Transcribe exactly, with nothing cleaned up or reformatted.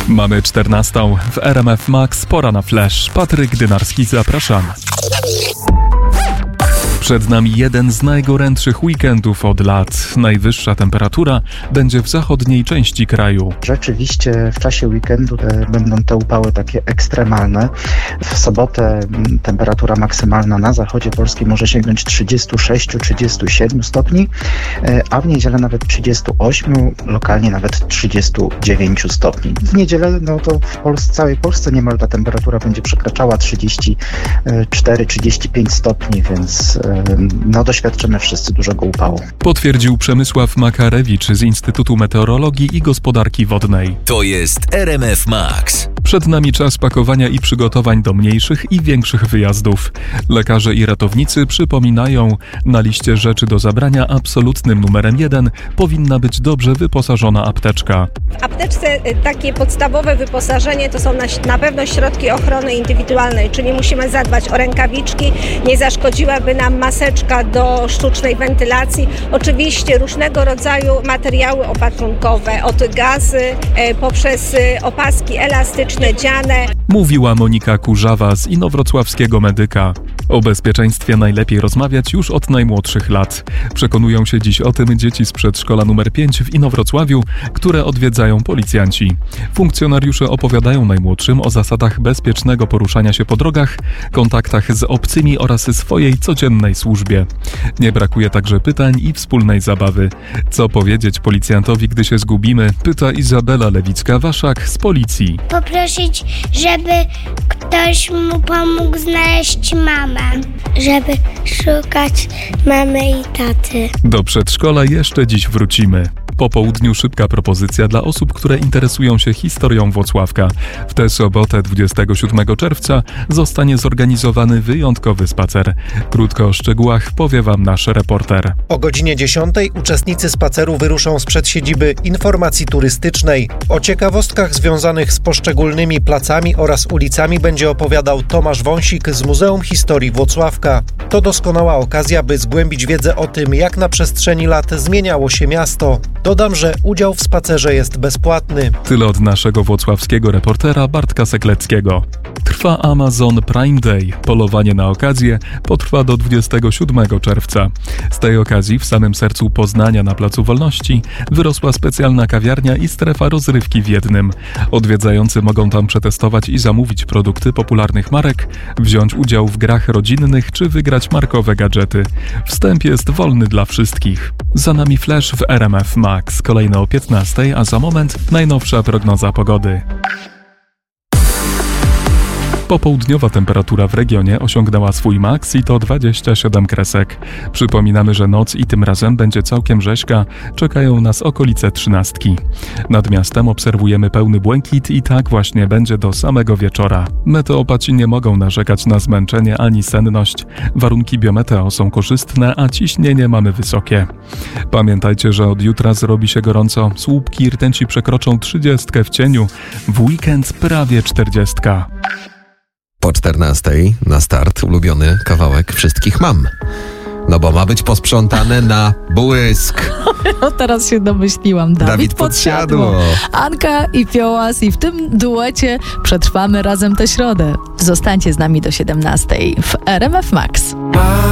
Mamy czternastą. W R M F Max pora na flash. Patryk Dynarski, zapraszam. Przed nami jeden z najgorętszych weekendów od lat. Najwyższa temperatura będzie w zachodniej części kraju. Rzeczywiście w czasie weekendu e, będą te upały takie ekstremalne. W sobotę m, temperatura maksymalna na zachodzie Polski może sięgnąć trzydzieści sześć do trzydziestu siedmiu stopni, e, a w niedzielę nawet trzydzieści osiem, lokalnie nawet trzydzieści dziewięć stopni. W niedzielę no to w Polsce, całej Polsce niemal ta temperatura będzie przekraczała trzydzieści cztery do trzydziestu pięciu stopni, więc e, no doświadczymy wszyscy dużego upału. Potwierdził Przemysław Makarewicz z Instytutu Meteorologii i Gospodarki Wodnej. To jest R M F Max. Przed nami czas pakowania i przygotowań do mniejszych i większych wyjazdów. Lekarze i ratownicy przypominają, na liście rzeczy do zabrania absolutnym numerem jeden powinna być dobrze wyposażona apteczka. W apteczce takie podstawowe wyposażenie to są na, na pewno środki ochrony indywidualnej, czyli musimy zadbać o rękawiczki, nie zaszkodziłaby nam maseczka do sztucznej wentylacji. Oczywiście różnego rodzaju materiały opatrunkowe, od gazy poprzez opaski elastyczne, dziane. Mówiła Monika Kurzawa z Inowrocławskiego Medyka. O bezpieczeństwie najlepiej rozmawiać już od najmłodszych lat. Przekonują się dziś o tym dzieci z przedszkola numer pięć w Inowrocławiu, które odwiedzają policjanci. Funkcjonariusze opowiadają najmłodszym o zasadach bezpiecznego poruszania się po drogach, kontaktach z obcymi oraz swojej codziennej służbie. Nie brakuje także pytań i wspólnej zabawy. Co powiedzieć policjantowi, gdy się zgubimy? Pyta Izabela Lewicka-Waszak z policji. Poprosić, żeby ktoś mu pomógł znaleźć mamę, żeby szukać mamy i taty. Do przedszkola jeszcze dziś wrócimy. Po południu szybka propozycja dla osób, które interesują się historią Włocławka. W tę sobotę dwudziestego siódmego czerwca zostanie zorganizowany wyjątkowy spacer. Krótko o szczegółach powie Wam nasz reporter. O godzinie dziesiątej uczestnicy spaceru wyruszą sprzed siedziby informacji turystycznej. O ciekawostkach związanych z poszczególnymi placami oraz ulicami będzie opowiadał Tomasz Wąsik z Muzeum Historii Włocławka. To doskonała okazja, by zgłębić wiedzę o tym, jak na przestrzeni lat zmieniało się miasto. Dodam, że udział w spacerze jest bezpłatny. Tyle od naszego włocławskiego reportera Bartka Sekleckiego. Trwa Amazon Prime Day. Polowanie na okazję potrwa do dwudziestego siódmego czerwca. Z tej okazji w samym sercu Poznania na Placu Wolności wyrosła specjalna kawiarnia i strefa rozrywki w jednym. Odwiedzający mogą tam przetestować i zamówić produkty popularnych marek, wziąć udział w grach rodzinnych czy wygrać markowe gadżety. Wstęp jest wolny dla wszystkich. Za nami flash w R M F Max. Kolejne o piętnastej, a za moment najnowsza prognoza pogody. Popołudniowa temperatura w regionie osiągnęła swój maks i to dwadzieścia siedem kresek. Przypominamy, że noc i tym razem będzie całkiem rzeźka, czekają nas okolice trzynastki. Nad miastem obserwujemy pełny błękit i tak właśnie będzie do samego wieczora. Meteopaci nie mogą narzekać na zmęczenie ani senność. Warunki biometeo są korzystne, a ciśnienie mamy wysokie. Pamiętajcie, że od jutra zrobi się gorąco. Słupki rtęci przekroczą trzydziestkę w cieniu. W weekend prawie czterdziestka. Po czternastej na start ulubiony kawałek wszystkich mam. No bo ma być posprzątane na błysk. No teraz się domyśliłam. Dawid, Dawid Podsiadło. Anka i Fiołas i w tym duecie przetrwamy razem tę środę. Zostańcie z nami do siedemnastej w R M F Max.